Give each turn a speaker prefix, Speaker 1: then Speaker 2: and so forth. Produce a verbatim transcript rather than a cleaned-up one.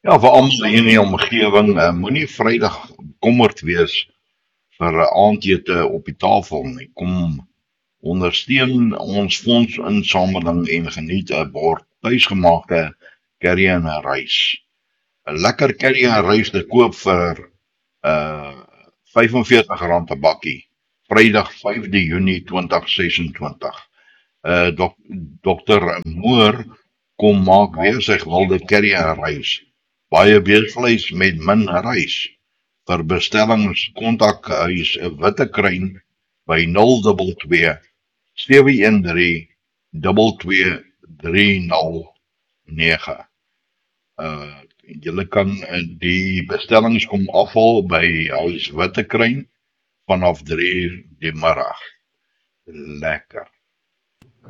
Speaker 1: Ja, vir almal in die omgewing, uh, moenie Vrydag bekommerd wees vir 'n aandete op die tafel nie. Kom ondersteun ons fondsinsameling en geniet 'n bord tuisgemaakte curry en 'n rys. 'n Lekker curry en rys te koop vir uh vyf en veertig rand 'n bakkie. Vrydag vyfde Junie twintig ses en twintig. Uh dok, dokter Moore kom maak weer sy gewilde curry en rys. Baie beesvleis met min rys. Vir bestellings kontak huis 'n Witte Kruin by nul twee twee sewe een drie twee twee drie nul nege. Uh julle kan uh, die bestellings kom afhaal by huis Witte Kruin vanaf drie die middag. Lekker.